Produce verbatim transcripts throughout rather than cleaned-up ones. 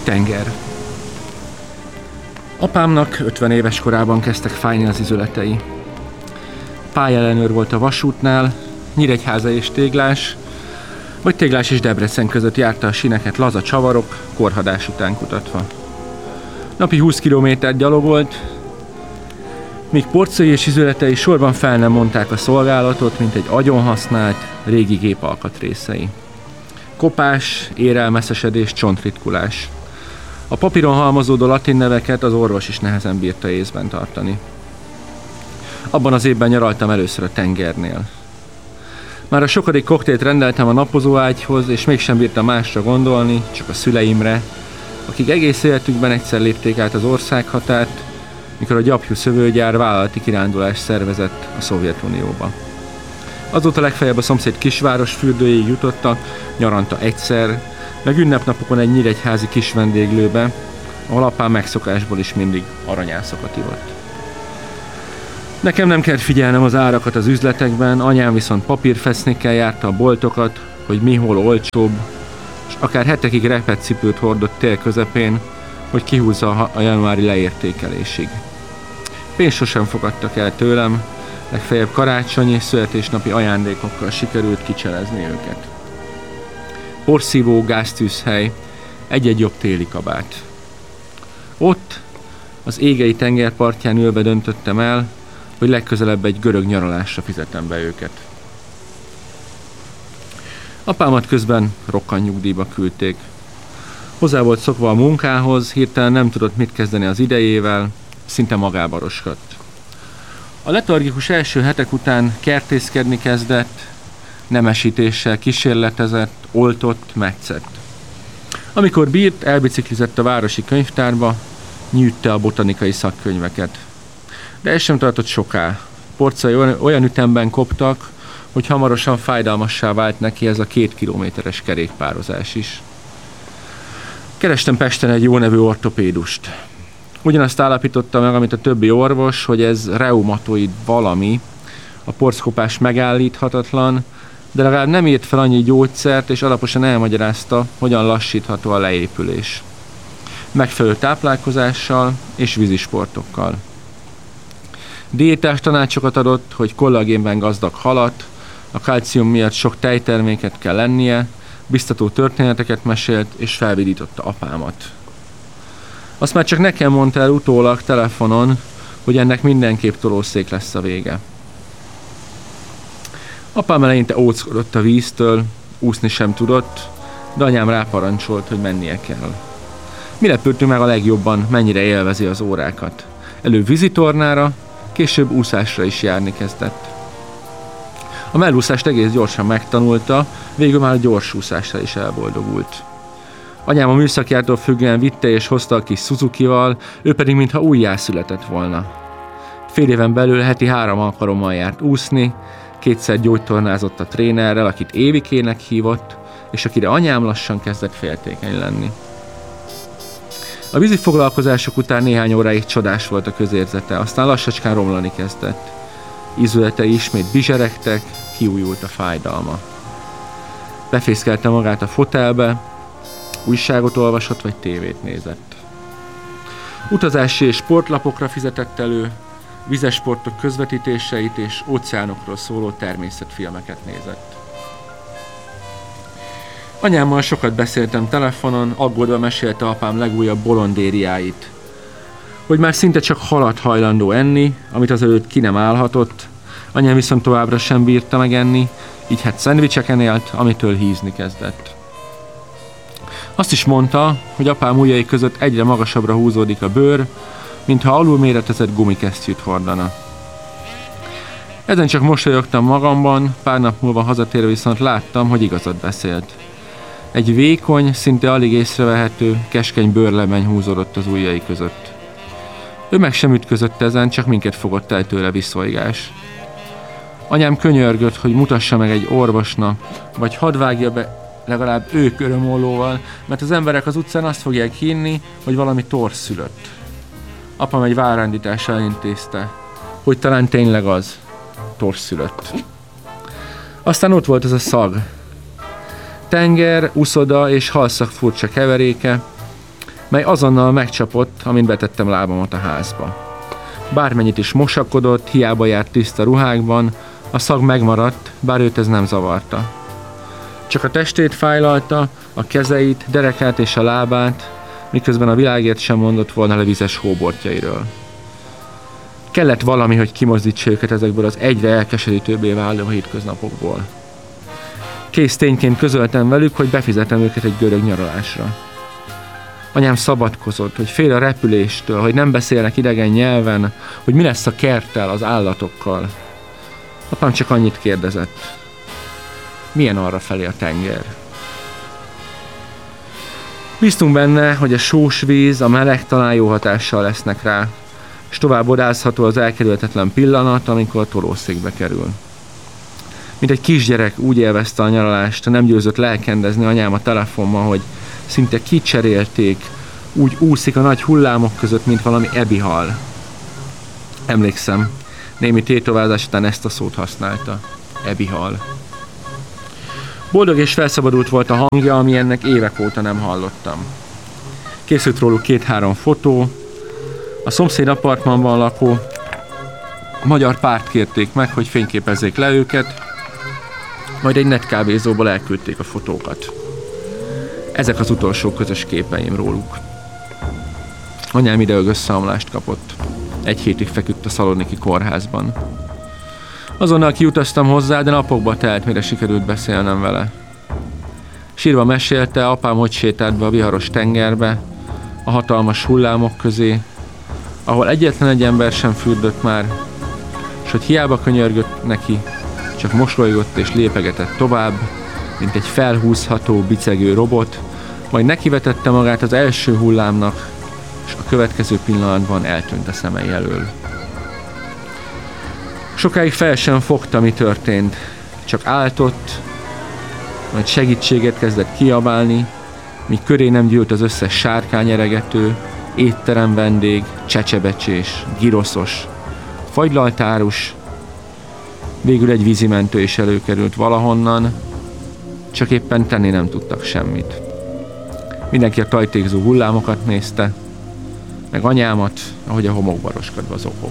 Tenger. Apámnak ötven éves korában kezdtek fájni az izületei. Pályellenőr volt a vasútnál, Nyíregyháza és Téglás, vagy Téglás és Debrecen között járta a sineket laza csavarok, korhadás után kutatva. Napi húsz kilométert gyalogolt, míg porcai és izületei sorban fel nem mondták a szolgálatot, mint egy agyon használt, régi gép alkatrészei. Kopás, érelmeszesedés, csontritkulás. A papíron halmozódó latin neveket az orvos is nehezen bírta észben tartani. Abban az évben nyaraltam először a tengernél. Már a sokadik koktélt rendeltem a napozóágyhoz, és mégsem bírtam másra gondolni, csak a szüleimre, akik egész életükben egyszer lépték át az országhatárt, mikor a gyapjú szövőgyár vállalati kirándulást szervezett a Szovjetunióba. Azóta legfeljebb a szomszéd kisváros fürdőjéig jutottak, nyaranta egyszer, meg ünnepnapokon egy nyíregyházi kis vendéglőbe, ahol apám megszokásból is mindig aranyászokat ivott. Nekem nem kellett figyelnem az árakat az üzletekben, anyám viszont papírfesznékkel járta a boltokat, hogy mi hol olcsóbb, és akár hetekig repett cipőt hordott tél közepén, hogy kihúzza a januári leértékelésig. Pénzt sosem fogadtak el tőlem, legfeljebb karácsonyi és születésnapi ajándékokkal sikerült kicselezni őket. Porszívó, gáztűzhely, egy-egy jobb téli kabát. Ott, az égei tengerpartján ülve döntöttem el, hogy legközelebb egy görög nyaralásra fizetem be őket. Apámat közben rokkantnyugdíjba küldték. Hozzá volt szokva a munkához, hirtelen nem tudott mit kezdeni az idejével, szinte magába roskadt. A letargikus első hetek után kertészkedni kezdett, nemesítéssel kísérletezett, oltott, metszett. Amikor bírt, elbiciklizett a városi könyvtárba, nyűjtte a botanikai szakkönyveket. De ez sem tartott soká. Porcai olyan ütemben koptak, hogy hamarosan fájdalmassá vált neki ez a két kilométeres kerékpározás is. Kerestem Pesten egy jó nevű ortopédust. Ugyanazt állapította meg, amit a többi orvos, hogy ez reumatoid valami, a porckopás megállíthatatlan, de legalább nem írt fel annyi gyógyszert, és alaposan elmagyarázta, hogyan lassítható a leépülés. Megfelelő táplálkozással és vízisportokkal. Diétás tanácsokat adott, hogy kollagénben gazdag halat, a kalcium miatt sok tejterméket kell lennie, biztató történeteket mesélt, és felvidította apámat. Azt már csak nekem mondta el utólag telefonon, hogy ennek mindenképp tolószék lesz a vége. Apám eleinte óckodott a víztől, úszni sem tudott, de anyám ráparancsolt, hogy mennie kell. Mi lepődtünk meg a legjobban, mennyire élvezi az órákat. Előbb vízitornára, később úszásra is járni kezdett. A mellúszást egész gyorsan megtanulta, végül már a gyorsúszásra is elboldogult. Anyám a műszakjától függően vitte és hozta a kis Suzukival, ő pedig mintha újjászületett volna. Fél éven belül heti három alkalommal járt úszni, kétszer gyógytornázott a trénerrel, akit Évikének hívott, és akire anyám lassan kezdett féltékeny lenni. A vízi foglalkozások után néhány óráig csodás volt a közérzete, aztán lassacskán romlani kezdett. Ízületei ismét bizseregtek, kiújult a fájdalma. Befészkelte magát a fotelbe, újságot olvasott vagy tévét nézett. Utazási és sportlapokra fizetett elő, vizes sportok közvetítéseit és óceánokról szóló természetfilmeket nézett. Anyámmal sokat beszéltem telefonon, aggódva mesélte apám legújabb bolondériáit. Hogy már szinte csak halat hajlandó enni, amit azelőtt ki nem állhatott, anyám viszont továbbra sem bírta megenni, így hát szendvicseken élt, amitől hízni kezdett. Azt is mondta, hogy apám ujjai között egyre magasabbra húzódik a bőr, mintha alulméretezett gumikesztyűt hordana. Ezen csak mosolyogtam magamban, pár nap múlva hazatérve viszont láttam, hogy igazat beszélt. Egy vékony, szinte alig észrevehető, keskeny bőrlemeny húzódott az ujjai között. Ő meg sem ütközött ezen, csak minket fogott el tőle viszolygás. Anyám könyörgött, hogy mutassa meg egy orvosnak, vagy hadd vágja be legalább ő körömollóval, mert az emberek az utcán azt fogják hinni, hogy valami torz szülött. Apám egy várándítással intézte, hogy talán tényleg az, torz szülött. Aztán ott volt ez a szag. Tenger, uszoda és halszak furcsa keveréke, mely azonnal megcsapott, amint betettem lábamat a házba. Bármennyit is mosakodott, hiába járt tiszta ruhákban, a szag megmaradt, bár őt ez nem zavarta. Csak a testét fájlalta, a kezeit, derekát és a lábát, miközben a világért sem mondott volna le vizes hóbortjairól. Kellett valami, hogy kimozdítsa őket ezekből az egyre elkeserítőbbé váló hétköznapokból. Kész tényként közöltem velük, hogy befizetem őket egy görög nyaralásra. Anyám szabadkozott, hogy fél a repüléstől, hogy nem beszélnek idegen nyelven, hogy mi lesz a kerttel, az állatokkal. Apám csak annyit kérdezett. Milyen arra felé a tenger? Bíztunk benne, hogy a sós víz, a meleg talán jó hatással lesznek rá, és tovább odázható az elkerülhetetlen pillanat, amikor a tolószékbe kerül. Mint egy kisgyerek úgy élvezte a nyaralást, nem győzött lelkendezni anyám a telefonban, hogy szinte kicserélték, úgy úszik a nagy hullámok között, mint valami ebihal. Emlékszem, némi tétovázás után ezt a szót használta. Ebihal. Boldog és felszabadult volt a hangja, ami ennek évek óta nem hallottam. Készült róluk két-három fotó. A szomszéd apartmanban lakó magyar párt kérték meg, hogy fényképezzék le őket, majd egy netkávézóból elküldték a fotókat. Ezek az utolsó közös képeim róluk. Anyám ideig összeomlást kapott. Egy hétig feküdt a szaloniki kórházban. Azonnal kiutaztam hozzá, de napokba telt, mire sikerült beszélnem vele. Sírva mesélte, apám hogy sétált be a viharos tengerbe, a hatalmas hullámok közé, ahol egyetlen egy ember sem fürdött már, és hogy hiába könyörgött neki, csak mosolygott és lépegetett tovább, mint egy felhúzható, bicegő robot, majd nekivetette magát az első hullámnak, és a következő pillanatban eltűnt a szemei elől. Sokáig fel sem fogta, mi történt, csak áltott, majd segítséget kezdett kiabálni, míg köré nem gyűlt az összes sárkányeregető, étterem vendég, csecsebecsés, giroszos, fagylaltárus. Végül egy vízimentő is előkerült valahonnan, csak éppen tenni nem tudtak semmit. Mindenki a tajtékzó hullámokat nézte, meg anyámat, ahogy a homokba roskadva zokog.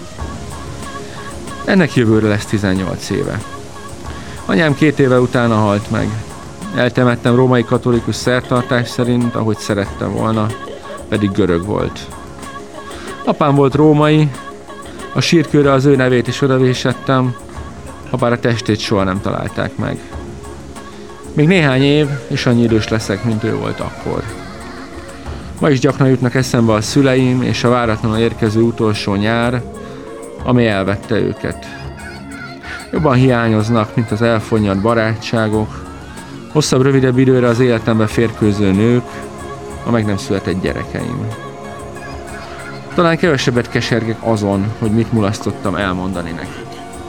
Ennek jövőre lesz tizennyolc éve. Anyám két éve utána halt meg. Eltemettem római katolikus szertartás szerint, ahogy szerettem volna, pedig görög volt. Apám volt római, a sírkőre az ő nevét is odavésettem, habár a testét soha nem találták meg. Még néhány év, és annyi idős leszek, mint ő volt akkor. Ma is gyakran jutnak eszembe a szüleim, és a váratlanul érkező utolsó nyár, ami elvette őket. Jobban hiányoznak, mint az elfonnyad barátságok, hosszabb, rövidebb időre az életembe férkőző nők, a meg nem született gyerekeim. Talán kevesebbet kesergek azon, hogy mit mulasztottam elmondani nekik.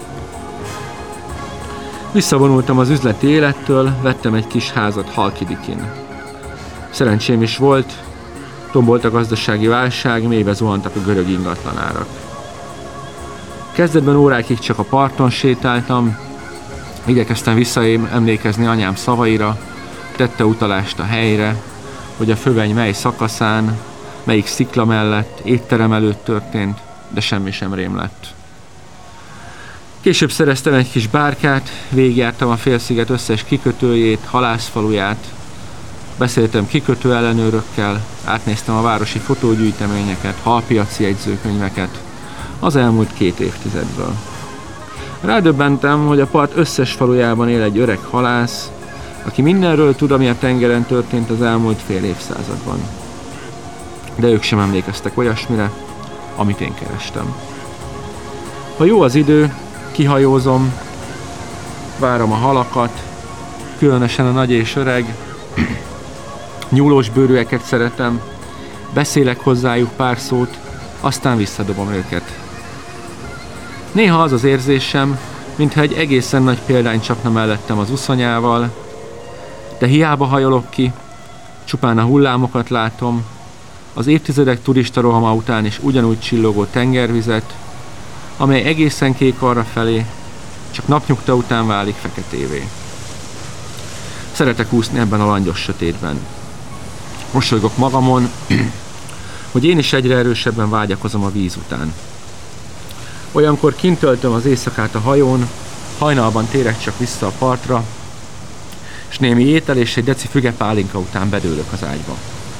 Visszavonultam az üzleti élettől, vettem egy kis házat Halkidikin. Szerencsém is volt, tombolt a gazdasági válság, mélybe zuhantak a görög ingatlanárak. Kezdetben órákig csak a parton sétáltam, igyekeztem visszaemlékezni anyám szavaira, tette utalást a helyre, hogy a föveny mely szakaszán, melyik szikla mellett, étterem előtt történt, de semmi sem rém lett. Később szereztem egy kis bárkát, végigjártam a félsziget összes kikötőjét, halászfaluját, beszéltem kikötő ellenőrökkel, átnéztem a városi fotógyűjteményeket, halpiaci jegyzőkönyveket az elmúlt két évtizedből. Rádöbbentem, hogy a part összes falujában él egy öreg halász, aki mindenről tud, ami a tengeren történt az elmúlt fél évszázadban. De ők sem emlékeztek olyasmire, amit én kerestem. Ha jó az idő, kihajózom, várom a halakat, különösen a nagy és öreg, nyúlós bőrűeket szeretem, beszélek hozzájuk pár szót, aztán visszadobom őket. Néha az az érzésem, mintha egy egészen nagy példány csapna mellettem az uszonyával, de hiába hajolok ki, csupán a hullámokat látom, az évtizedek turista rohama után is ugyanúgy csillogó tengervizet, amely egészen kék arra felé, csak napnyugta után válik feketévé. Szeretek úszni ebben a langyos sötétben. Mosolygok magamon, hogy én is egyre erősebben vágyakozom a víz után. Olyankor kint töltöm az éjszakát a hajón, hajnalban térek csak vissza a partra, és némi étel és egy deci fügepálinka után bedőlök az ágyba.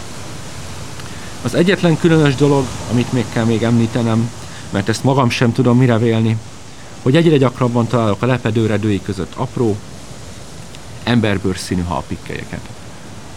Az egyetlen különös dolog, amit még kell még említenem, mert ezt magam sem tudom mire vélni, hogy egyre gyakrabban találok a lepedőredői között apró, emberbőrszínű halpikkelyeket.